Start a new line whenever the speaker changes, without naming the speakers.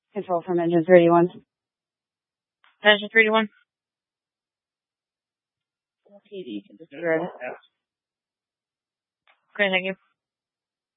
Control from engine 31.
Engine 31.
You can disregard it.
Okay, thank you.